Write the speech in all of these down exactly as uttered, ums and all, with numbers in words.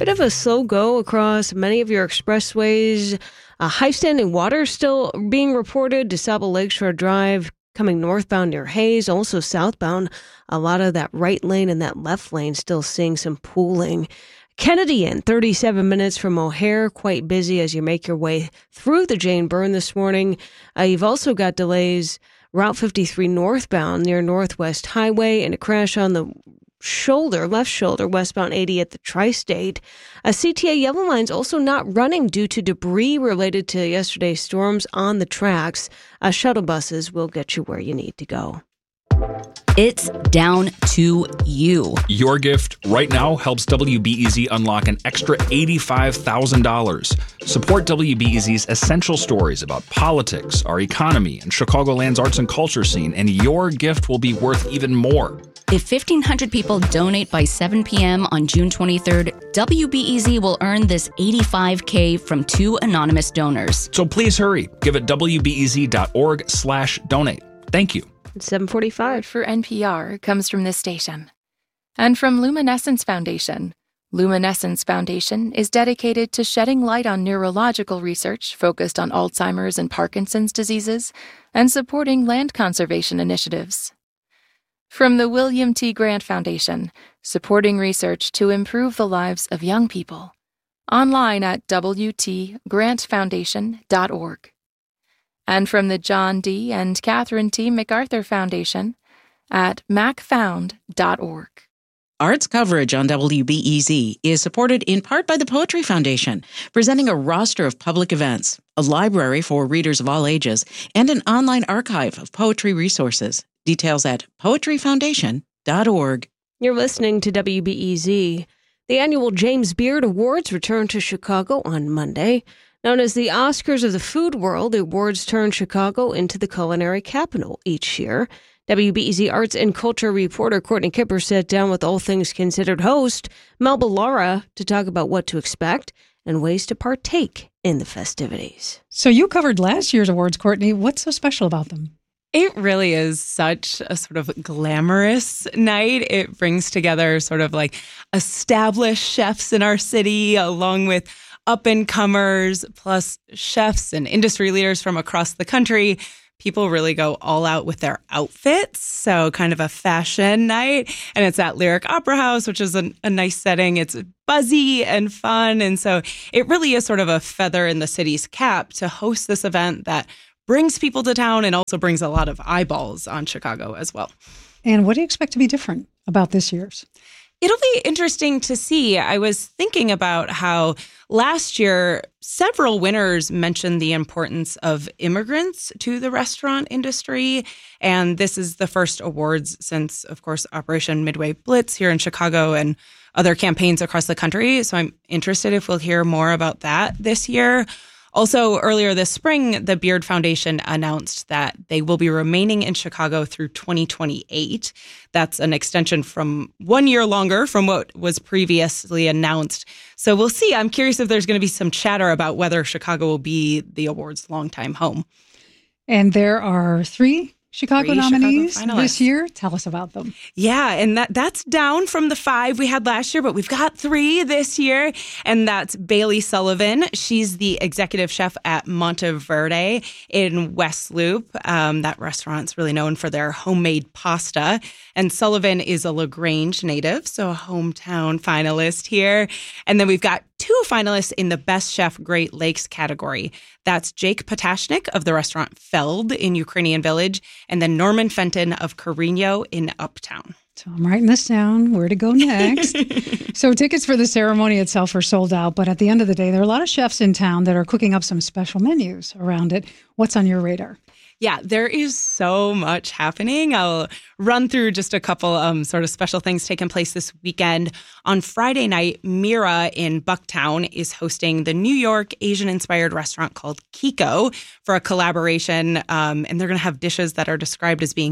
Bit of a slow go across many of your expressways. Uh, high standing water still being reported. DeSable Lakeshore Drive coming northbound near Hayes. Also southbound, a lot of that right lane and that left lane still seeing some pooling. Kennedy in thirty-seven minutes from O'Hare, quite busy as you make your way through the Jane Byrne this morning. Uh, you've also got delays Route fifty-three northbound near Northwest Highway and a crash on the shoulder, left shoulder, westbound eighty at the Tri-State. A C T A yellow line's also not running due to debris related to yesterday's storms on the tracks. Uh, shuttle buses will get you where you need to go. It's down to you. Your gift right now helps W B E Z unlock an extra eighty-five thousand dollars. Support W B E Z's essential stories about politics, our economy, and Chicagoland's arts and culture scene, and your gift will be worth even more. If fifteen hundred people donate by seven p.m. on June twenty-third, W B E Z will earn this eighty-five K from two anonymous donors. So please hurry. Give it W B E Z dot org slash donate. Thank you. seven forty-five. For N P R comes from this station. And from Luminescence Foundation. Luminescence Foundation is dedicated to shedding light on neurological research focused on Alzheimer's and Parkinson's diseases and supporting land conservation initiatives. From the William T. Grant Foundation, supporting research to improve the lives of young people. Online at w t grant foundation dot org. And from the John D. and Catherine T. MacArthur Foundation at mac found dot org. Arts coverage on W B E Z is supported in part by the Poetry Foundation, presenting a roster of public events, a library for readers of all ages, and an online archive of poetry resources. Details at poetry foundation dot org. You're listening to W B E Z. The annual James Beard Awards return to Chicago on Monday. Known as the Oscars of the food world, the awards turn Chicago into the culinary capital each year. W B E Z arts and culture reporter Courtney Kipper sat down with All Things Considered host Melba Lara to talk about what to expect and ways to partake in the festivities. So you covered last year's awards, Courtney. What's so special about them? It really is such a sort of glamorous night. It brings together sort of like established chefs in our city along with up-and-comers, plus chefs and industry leaders from across the country. People really go all out with their outfits, so kind of a fashion night. And it's at Lyric Opera House, which is a, a nice setting. It's buzzy and fun, and so it really is sort of a feather in the city's cap to host this event that brings people to town and also brings a lot of eyeballs on Chicago as well. And what do you expect to be different about this year's? It'll be interesting to see. I was thinking about how last year, several winners mentioned the importance of immigrants to the restaurant industry. And this is the first awards since, of course, Operation Midway Blitz here in Chicago and other campaigns across the country. So I'm interested if we'll hear more about that this year. Also, earlier this spring, the Beard Foundation announced that they will be remaining in Chicago through twenty twenty-eight. That's an extension from one year longer from what was previously announced. So we'll see. I'm curious if there's going to be some chatter about whether Chicago will be the award's longtime home. And there are three Chicago Three nominees Chicago this year. Tell us about them. Yeah, and that that's down from the five we had last year, but we've got three this year, and that's Bailey Sullivan. She's the executive chef at Monteverde in West Loop. Um, that restaurant's really known for their homemade pasta, and Sullivan is a LaGrange native, so a hometown finalist here. And then we've got two finalists in the Best Chef Great Lakes category. That's Jake Potashnik of the restaurant Feld in Ukrainian Village, and then Norman Fenton of Carino in Uptown. So I'm writing this down, where to go next. So tickets for the ceremony itself are sold out, but at the end of the day, there are a lot of chefs in town that are cooking up some special menus around it. What's on your radar? Yeah, there is so much happening. I'll run through just a couple um, sort of special things taking place this weekend. On Friday night, Mira in Bucktown is hosting the New York Asian-inspired restaurant called Kiko for a collaboration, um, and they're going to have dishes that are described as being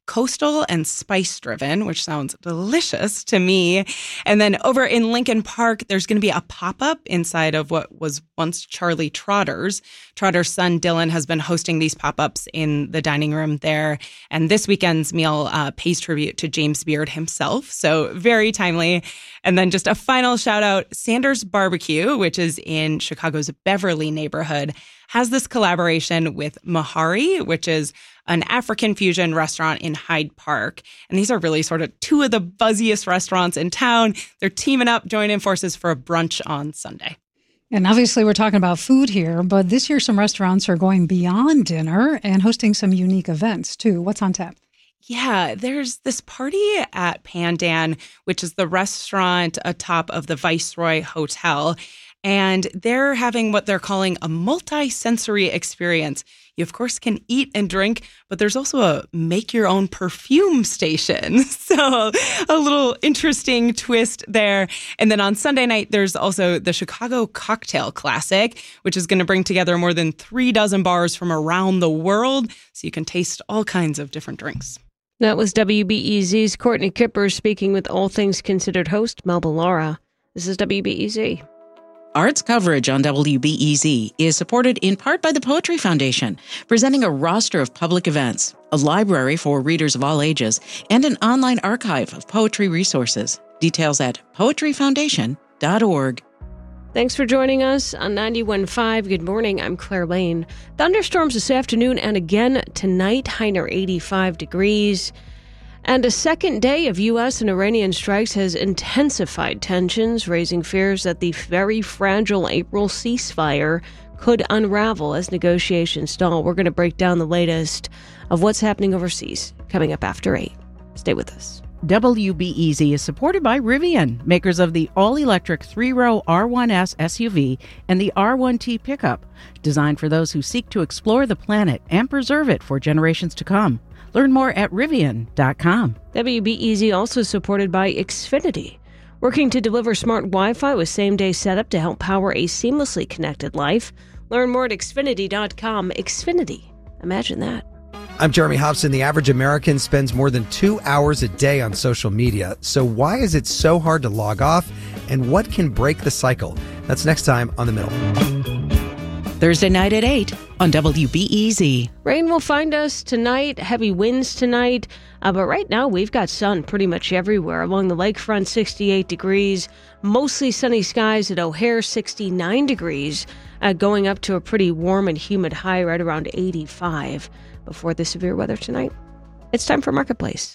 coastal and spice driven, which sounds delicious to me. And then over in Lincoln Park, there's going to be a pop-up inside of what was once Charlie Trotter's. Trotter's son, Dylan, has been hosting these pop-ups in the dining room there. And this weekend's meal uh, pays tribute to James Beard himself. So very timely. And then just a final shout out, Sanders Barbecue, which is in Chicago's Beverly neighborhood, has this collaboration with Mahari, which is an African fusion restaurant in Hyde Park. And these are really sort of two of the buzziest restaurants in town. They're teaming up, joining forces for a brunch on Sunday. And obviously we're talking about food here, but this year some restaurants are going beyond dinner and hosting some unique events too. What's on tap? Yeah, there's this party at Pandan, which is the restaurant atop of the Viceroy Hotel. And they're having what they're calling a multi-sensory experience. You, of course, can eat and drink, but there's also a make-your-own perfume station. So a little interesting twist there. And then on Sunday night, there's also the Chicago Cocktail Classic, which is going to bring together more than three dozen bars from around the world, so you can taste all kinds of different drinks. That was W B E Z's Courtney Kipper speaking with All Things Considered host Melba Lara. This is W B E Z. Arts coverage on W B E Z is supported in part by the Poetry Foundation, presenting a roster of public events, a library for readers of all ages, and an online archive of poetry resources. Details at poetry foundation dot org. Thanks for joining us on ninety-one point five. Good morning. I'm Claire Lane. Thunderstorms this afternoon and again tonight, high near eighty-five degrees. And a second day of U S and Iranian strikes has intensified tensions, raising fears that the very fragile April ceasefire could unravel as negotiations stall. We're going to break down the latest of what's happening overseas coming up after eight. Stay with us. W B E Z is supported by Rivian, makers of the all-electric three-row R one S S U V and the R one T pickup, designed for those who seek to explore the planet and preserve it for generations to come. Learn more at rivian dot com. W B E Z also supported by Xfinity, working to deliver smart Wi-Fi with same-day setup to help power a seamlessly connected life. Learn more at xfinity dot com. Xfinity. Imagine that. I'm Jeremy Hobson. The average American spends more than two hours a day on social media. So why is it so hard to log off? And what can break the cycle? That's next time on The Middle. Thursday night at eight on W B E Z. Rain will find us tonight, heavy winds tonight, uh, but right now we've got sun pretty much everywhere. Along the lakefront, sixty-eight degrees, mostly sunny skies at O'Hare, sixty-nine degrees, uh, going up to a pretty warm and humid high right around eighty-five before the severe weather tonight. It's time for Marketplace.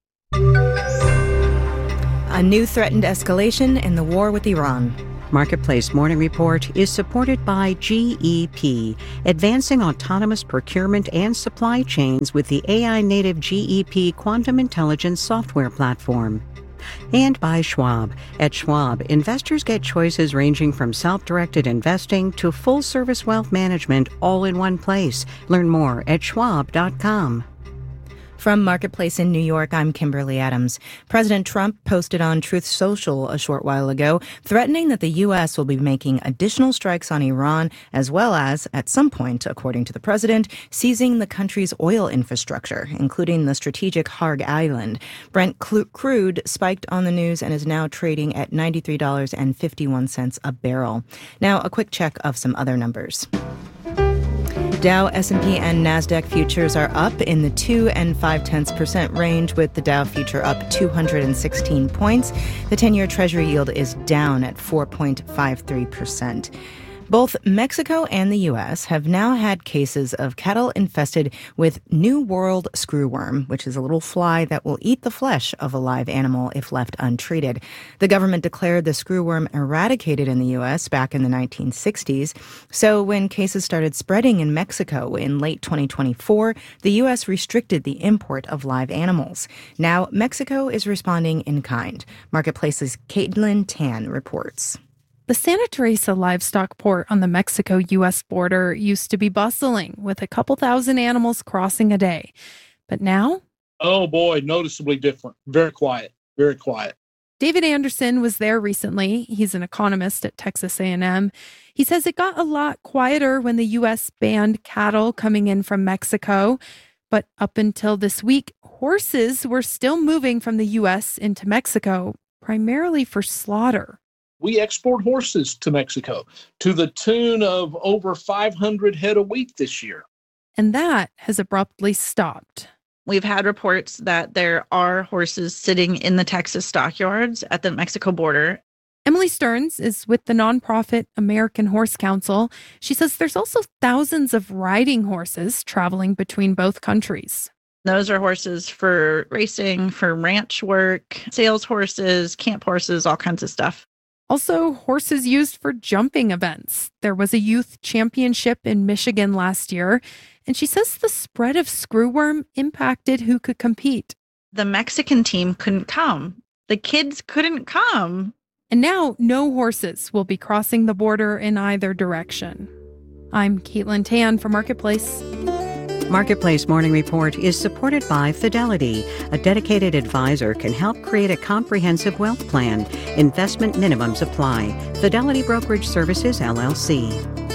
A new threatened escalation in the war with Iran. Marketplace Morning Report is supported by G E P, advancing autonomous procurement and supply chains with the A I-native G E P quantum intelligence software platform. And by Schwab. At Schwab, investors get choices ranging from self-directed investing to full-service wealth management all in one place. Learn more at schwab dot com. From Marketplace in New York, I'm Kimberly Adams. President Trump posted on Truth Social a short while ago, threatening that the U S will be making additional strikes on Iran, as well as, at some point, according to the president, seizing the country's oil infrastructure, including the strategic Harg Island. Brent crude spiked on the news and is now trading at ninety-three dollars and fifty-one cents a barrel. Now, a quick check of some other numbers. Dow, S and P, and NASDAQ futures are up in the two and five tenths percent range, with the Dow future up two hundred sixteen points. The ten-year Treasury yield is down at four point five three percent. Both Mexico and the U S have now had cases of cattle infested with New World screwworm, which is a little fly that will eat the flesh of a live animal if left untreated. The government declared the screwworm eradicated in the U S back in the nineteen sixties. So when cases started spreading in Mexico in late twenty twenty-four, the U S restricted the import of live animals. Now Mexico is responding in kind. Marketplace's Caitlin Tan reports. The Santa Teresa livestock port on the Mexico-U S border used to be bustling, with a couple thousand animals crossing a day. But now? Oh boy, noticeably different. Very quiet, very quiet. David Anderson was there recently. He's an economist at Texas A and M. He says it got a lot quieter when the U S banned cattle coming in from Mexico. But up until this week, horses were still moving from the U S into Mexico, primarily for slaughter. We export horses to Mexico to the tune of over five hundred head a week this year. And that has abruptly stopped. We've had reports that there are horses sitting in the Texas stockyards at the Mexico border. Emily Stearns is with the nonprofit American Horse Council. She says there's also thousands of riding horses traveling between both countries. Those are horses for racing, for ranch work, sales horses, camp horses, all kinds of stuff. Also, horses used for jumping events. There was a youth championship in Michigan last year, and she says the spread of screwworm impacted who could compete. The Mexican team couldn't come. The kids couldn't come. And now no horses will be crossing the border in either direction. I'm Caitlin Tan for Marketplace. Marketplace Morning Report is supported by Fidelity. A dedicated advisor can help create a comprehensive wealth plan. Investment minimums apply. Fidelity Brokerage Services, L L C.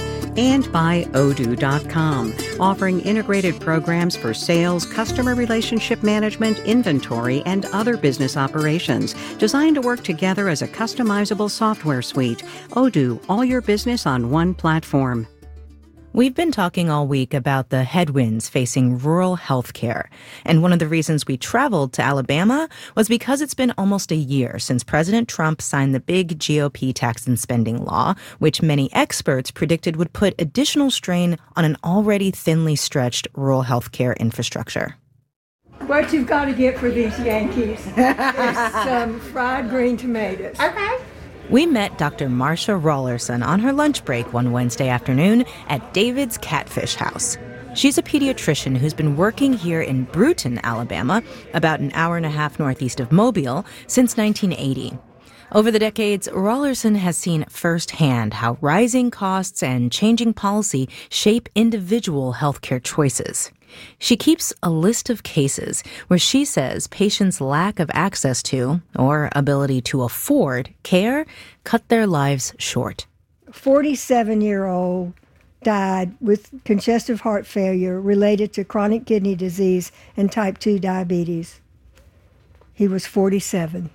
And by Odoo dot com, offering integrated programs for sales, customer relationship management, inventory, and other business operations, designed to work together as a customizable software suite. Odoo, all your business on one platform. We've been talking all week about the headwinds facing rural health care. And one of the reasons we traveled to Alabama was because it's been almost a year since President Trump signed the big G O P tax and spending law, which many experts predicted would put additional strain on an already thinly stretched rural health care infrastructure. What you've got to get for these Yankees is some fried green tomatoes. Okay. We met Doctor Marcia Rollerson on her lunch break one Wednesday afternoon at David's Catfish House. She's a pediatrician who's been working here in Brewton, Alabama, about an hour and a half northeast of Mobile, since nineteen eighty. Over the decades, Rollerson has seen firsthand how rising costs and changing policy shape individual healthcare choices. She keeps a list of cases where she says patients' lack of access to, or ability to afford, care cut their lives short. forty-seven-year-old died with congestive heart failure related to chronic kidney disease and type two diabetes. He was forty-seven.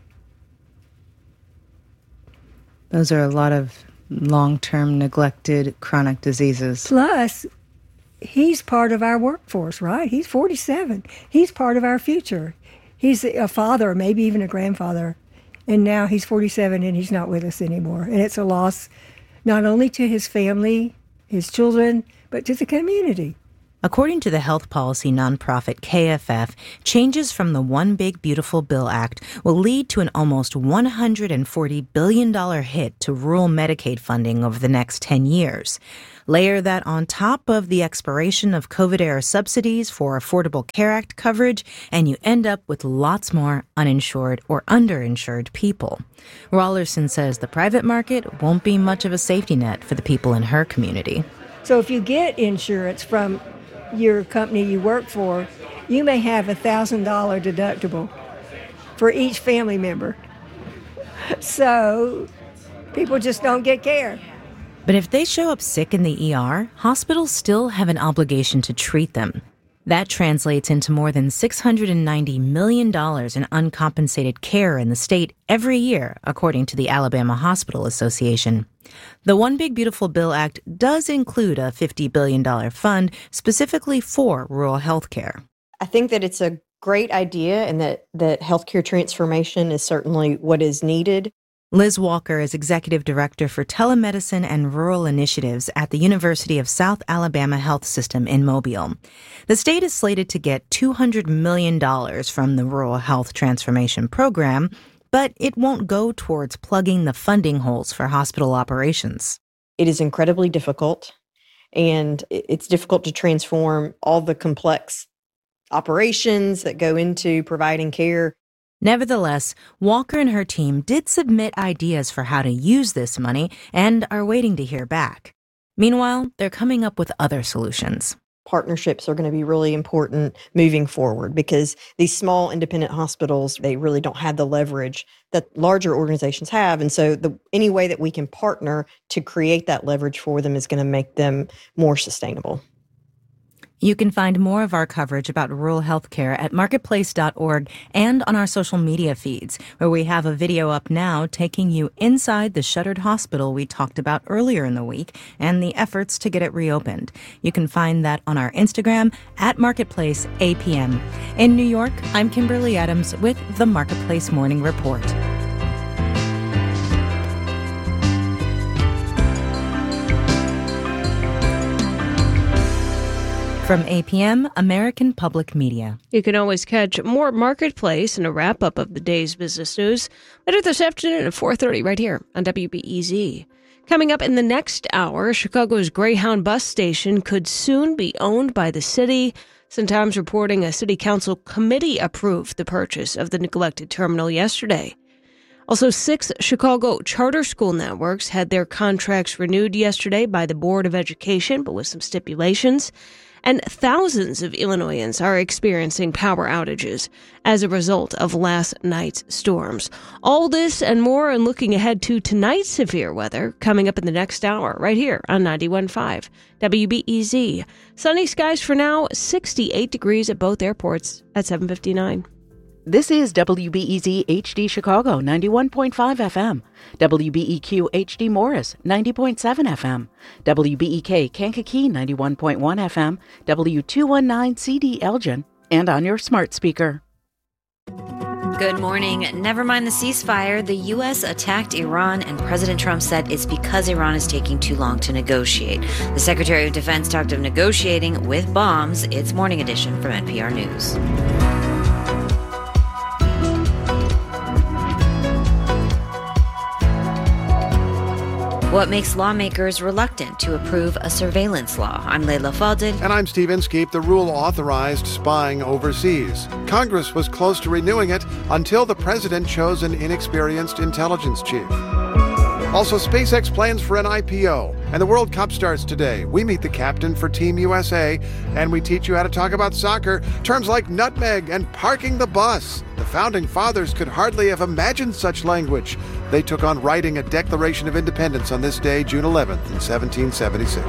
Those are a lot of long-term neglected chronic diseases. Plus, he's part of our workforce, right? He's forty-seven. He's part of our future. He's a father, maybe even a grandfather. And now he's forty-seven and he's not with us anymore. And it's a loss not only to his family, his children, but to the community. According to the health policy nonprofit K F F, changes from the One Big Beautiful Bill Act will lead to an almost one hundred forty billion dollars hit to rural Medicaid funding over the next ten years. Layer that on top of the expiration of COVID-era subsidies for Affordable Care Act coverage, and you end up with lots more uninsured or underinsured people. Rollerson says the private market won't be much of a safety net for the people in her community. So if you get insurance from your company you work for, you may have a one thousand dollars deductible for each family member. So people just don't get care. But if they show up sick in the E R, hospitals still have an obligation to treat them. That translates into more than six hundred ninety million dollars in uncompensated care in the state every year, according to the Alabama Hospital Association. The One Big Beautiful Bill Act does include a fifty billion dollars fund specifically for rural health care. I think that it's a great idea and that, that healthcare transformation is certainly what is needed. Liz Walker is Executive Director for Telemedicine and Rural Initiatives at the University of South Alabama Health System in Mobile. The state is slated to get two hundred million dollars from the Rural Health Transformation Program, but it won't go towards plugging the funding holes for hospital operations. It is incredibly difficult, and it's difficult to transform all the complex operations that go into providing care. Nevertheless, Walker and her team did submit ideas for how to use this money and are waiting to hear back. Meanwhile, they're coming up with other solutions. Partnerships are going to be really important moving forward because these small independent hospitals, they really don't have the leverage that larger organizations have. And so the, any way that we can partner to create that leverage for them is going to make them more sustainable. You can find more of our coverage about rural health care at marketplace dot org and on our social media feeds, where we have a video up now taking you inside the shuttered hospital we talked about earlier in the week and the efforts to get it reopened. You can find that on our Instagram at Marketplace A P M. In New York, I'm Kimberly Adams with the Marketplace Morning Report. From A P M, American Public Media. You can always catch more Marketplace and a wrap-up of the day's business news later this afternoon at four thirty right here on W B E Z. Coming up in the next hour, Chicago's Greyhound bus station could soon be owned by the city. Sun-Times reporting a city council committee approved the purchase of the neglected terminal yesterday. Also, six Chicago charter school networks had their contracts renewed yesterday by the Board of Education, but with some stipulations. And thousands of Illinoisans are experiencing power outages as a result of last night's storms. All this and more, and looking ahead to tonight's severe weather coming up in the next hour right here on ninety-one point five W B E Z. Sunny skies for now, sixty-eight degrees at both airports at seven fifty-nine. This is W B E Z H D Chicago, ninety-one point five F M. W B E Q H D Morris, ninety point seven F M. W B E K Kankakee, ninety-one point one F M. W two nineteen C D Elgin, and on your smart speaker. Good morning. Never mind the ceasefire. The U S attacked Iran, and President Trump said it's because Iran is taking too long to negotiate. The Secretary of Defense talked of negotiating with bombs. It's Morning Edition from N P R News. What makes lawmakers reluctant to approve a surveillance law? I'm Leila Fadel. And I'm Steve Inskeep. The rule authorized spying overseas. Congress was close to renewing it until the president chose an inexperienced intelligence chief. Also, SpaceX plans for an I P O. And the World Cup starts today. We meet the captain for Team U S A, and we teach you how to talk about soccer, terms like nutmeg and parking the bus. The founding fathers could hardly have imagined such language. They took on writing a Declaration of Independence on this day, June eleventh, in seventeen seventy-six.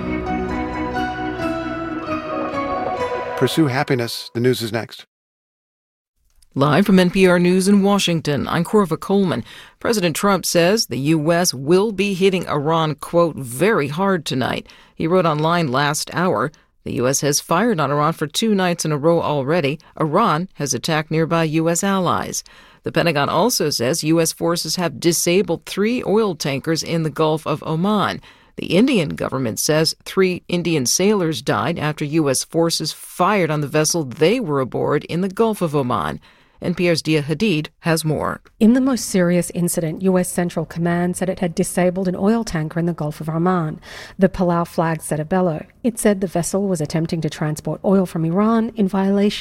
Pursue happiness. The news is next. Live from N P R News in Washington, I'm Corva Coleman. President Trump says the U S will be hitting Iran, quote, very hard tonight. He wrote online last hour, the U S has fired on Iran for two nights in a row already. Iran has attacked nearby U S allies. The Pentagon also says U S forces have disabled three oil tankers in the Gulf of Oman. The Indian government says three Indian sailors died after U S forces fired on the vessel they were aboard in the Gulf of Oman. N P R's Dia Hadid has more. In the most serious incident, U S Central Command said it had disabled an oil tanker in the Gulf of Oman. The Palau flag set a bellow. It said the vessel was attempting to transport oil from Iran in violation